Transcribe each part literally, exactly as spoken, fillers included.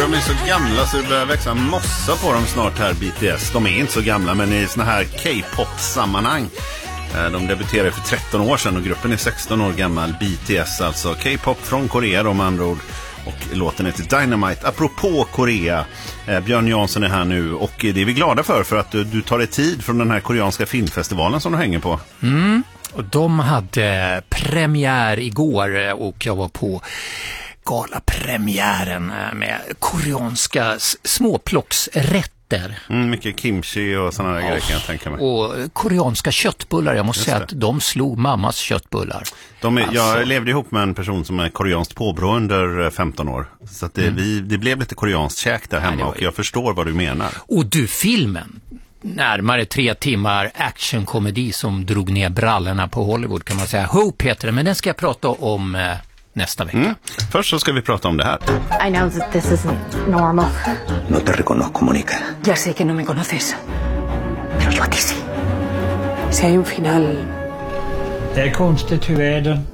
de är så gamla så det börjar växa mossa på dem snart här, B T S. De är inte så gamla, men i såna här K-pop-sammanhang. De debuterade för tretton år sedan och gruppen är sexton år gammal. B T S alltså, K-pop från Korea om andra ord. Och låten heter Dynamite. Apropå Korea, eh, Björn Jansson är här nu och det är vi glada för för att du, du tar dig tid från den här koreanska filmfestivalen som du hänger på. Mm, och de hade premiär igår och jag var på galapremiären med koreanska småplocksrätter. Mm, mycket kimchi och sådana där oh, grejer kan jag tänka mig. Och koreanska köttbullar, jag måste Just säga det. att de slog mammas köttbullar. De är, alltså. Jag levde ihop med en person som är koreanskt påbrå under femton år. Så att det, mm. vi, det blev lite koreanskt käk där hemma. Nej, och jag förstår vad du menar. Och du, filmen, närmare tre timmar actionkomedi som drog ner brallorna på Hollywood kan man säga. Hope heter det, men den ska jag prata om eh, nästa vecka. Mm. Först så ska vi prata om det här. I know that this isn't normal. No te reconozco, Mónica. Ya sé que no me conoces. Pero yo a ti sí. Si hay un final. Det är konstigt hur världen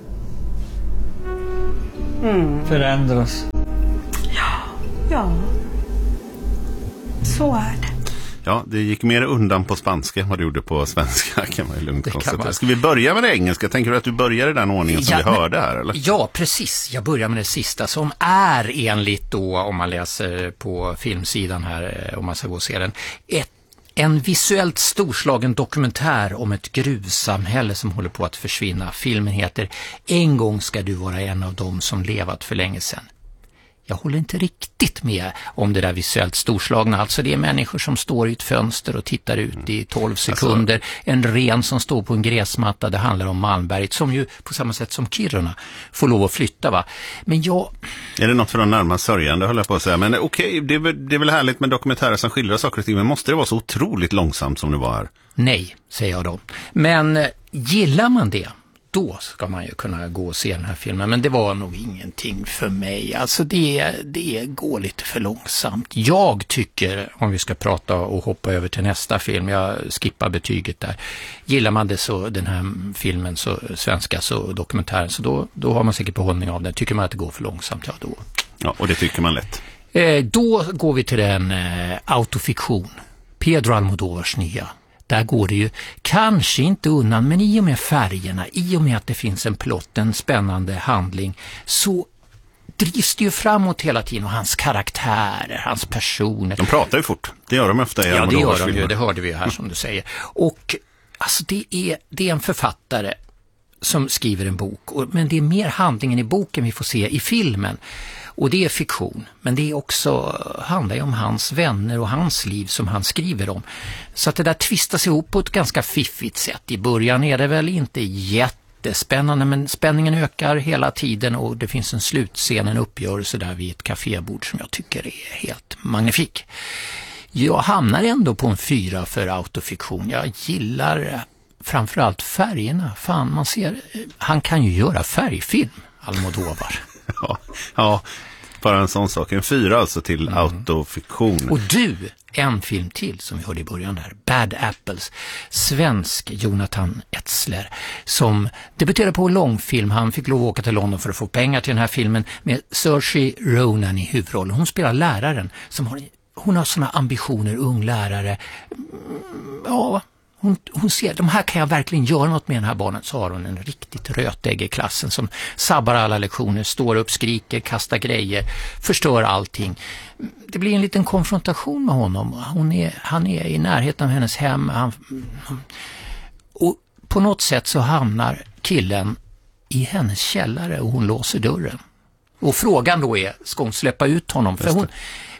mm. förändras. Ja, ja. Så är det. Ja, det gick mer undan på spanska vad du gjorde på svenska, kan man ju lugnt konstatera. Ska vi börja med det engelska? Tänker du att du börjar i den ordningen som ja, vi hörde här, eller? Ja, precis. Jag börjar med det sista som är enligt då, om man läser på filmsidan här, om man ska gå och se den, ett, en visuellt storslagen dokumentär om ett gruvsamhälle som håller på att försvinna. Filmen heter En gång ska du vara en av dem som levat för länge sedan. Jag håller inte riktigt med om det där visuellt storslagna. Alltså det är människor som står i ett fönster och tittar ut i tolv sekunder. Alltså, en ren som står på en gräsmatta. Det handlar om Malmberget som ju på samma sätt som Kiruna får lov att flytta, va? Men jag... Är det något för de närmast sörjande, höll jag på att säga. Men okej, okay, det, är väl, det är väl härligt med dokumentärer som skildrar saker och ting. Men måste det vara så otroligt långsamt som det var här? Nej, säger jag då. Men gillar man det, då ska man ju kunna gå och se den här filmen. Men det var nog ingenting för mig. Alltså det, det går lite för långsamt. Jag tycker, om vi ska prata och hoppa över till nästa film, jag skippar betyget där. Gillar man det så, den här filmen, så svenska, så dokumentären, så då, då har man säkert behållning av den. Tycker man att det går för långsamt, ja då. Ja, och det tycker man lätt. Eh, då går vi till den eh, autofiktion. Pedro Almodóvars nya. Där går det ju kanske inte undan, men i och med färgerna, i och med att det finns en plott, en spännande handling, så drivs det ju framåt hela tiden, och hans karaktärer, hans personer. De pratar ju fort, det gör de ofta i Ja, det gör de filmer. ju, det hörde vi ju här som du säger. Och alltså det är, det är en författare som skriver en bok, och, men det är mer handlingen i boken vi får se i filmen. Och det är fiktion, men det är också, handlar ju om hans vänner och hans liv som han skriver om. Så att det där tvistas ihop på ett ganska fiffigt sätt. I början är det väl inte jättespännande, men spänningen ökar hela tiden, och det finns en slutscen, en uppgörelse där vid ett kafébord som jag tycker är helt magnifik. Jag hamnar ändå på en fyra för autofiktion. Jag gillar framförallt färgerna. Fan, man ser, han kan ju göra färgfilm, Almodóvar. Ja, ja, bara en sån sak. En fyra alltså till mm. autofiktion. Och du, en film till som vi hörde i början där. Bad Apples. Svensk Jonathan Etzler som debuterade på långfilm. Han fick lov att åka till London för att få pengar till den här filmen med Saoirse Ronan i huvudrollen. Hon spelar läraren som har, hon har såna ambitioner, ung lärare. Ja, Hon, hon ser, de här kan jag verkligen göra något med den här barnen. Så har hon en riktigt rötägg i klassen som sabbar alla lektioner, står upp, skriker, kastar grejer, förstör allting. Det blir en liten konfrontation med honom. Hon är, han är i närheten av hennes hem. Han, och på något sätt så hamnar killen i hennes källare och hon låser dörren. Och frågan då är, ska hon släppa ut honom? För hon...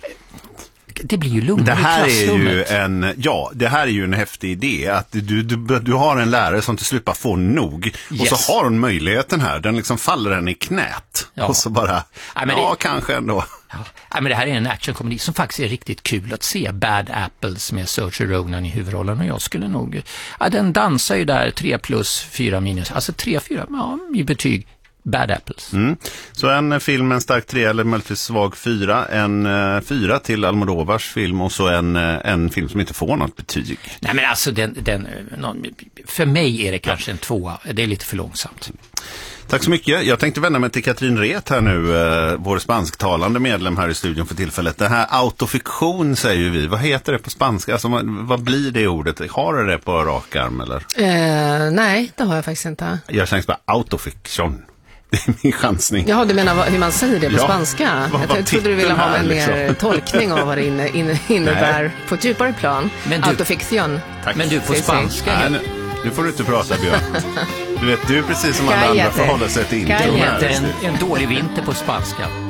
Det blir ju lugnt. Det här är ju en, ja, det här är ju en häftig idé att du, du, du har en lärare som till slut bara får nog, yes. Och så har hon möjligheten här, den liksom faller henne i knät, ja. Och så bara, ja, men ja det, kanske ändå. Ja. Ja, men det här är en actionkomedi som faktiskt är riktigt kul att se. Bad Apples med Saoirse Ronan i huvudrollen, och jag skulle nog, ja, den dansar ju där tre plus, fyra minus, alltså tre, fyra, ja, i betyg. Bad Apples. Mm. Så en film, en stark tre eller möjligtvis svag fyra, en uh, fyra till Almodóvars film och så en, uh, en film som inte får något betyg. Nej men alltså den, den, någon, för mig är det kanske en tvåa, det är lite för långsamt. Tack så mycket. Jag tänkte vända mig till Katrin Ret här nu, eh, vår spansktalande medlem här i studion för tillfället. Det här autofiktion säger ju vi. Vad heter det på spanska? Alltså, vad, vad blir det ordet? Har du det på rak arm eller? Eh, nej, det har jag faktiskt inte. Jag känns bara autofiktion. Det är min chansning. Jaha, du menar vad, hur man säger det på Ja, spanska? vad- Jag vad trodde du ville titeln ha är, en mer liksom. tolkning av vad det inne, inne, innebär på ett djupare plan. Men du- Autofiktion. Tack. Men du, på Säg, säg. spanska, Nej, nu, nu får du inte prata, Björn. Du vet, du är precis som alla andra Cállate. förhåller sig till intro Cállate. här. heter en, en dålig vinter på spanska.